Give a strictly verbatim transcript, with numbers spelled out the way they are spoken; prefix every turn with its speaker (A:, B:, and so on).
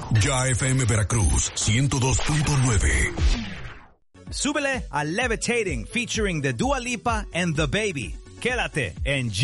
A: Ya F M Veracruz ciento dos punto nueve.
B: Súbele a Levitating featuring the Dua Lipa and The Baby. Quédate en